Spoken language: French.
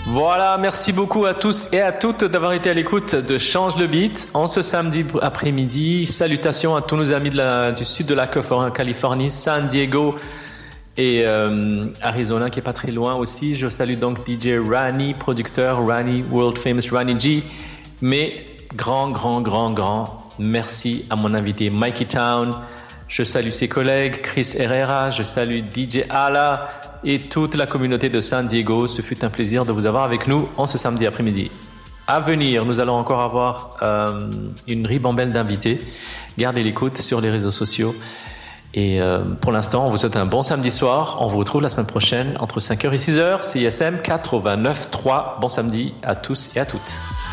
Voilà, merci beaucoup à tous et à toutes d'avoir été à l'écoute de Change le Beat en ce samedi après-midi. Salutations à tous nos amis du sud de la Californie, San Diego et Arizona qui est pas très loin aussi. Je salue donc DJ Rani, producteur Rani, world famous Rani G. Mais grand merci à mon invité Mikey Town. Je salue ses collègues, Chris Herrera, je salue DJ Ala et toute la communauté de San Diego. Ce fut un plaisir de vous avoir avec nous en ce samedi après-midi. À venir, nous allons encore avoir une ribambelle d'invités. Gardez l'écoute sur les réseaux sociaux. Et pour l'instant, on vous souhaite un bon samedi soir. On vous retrouve la semaine prochaine entre 5h et 6h. CISM 89.3. Bon samedi à tous et à toutes.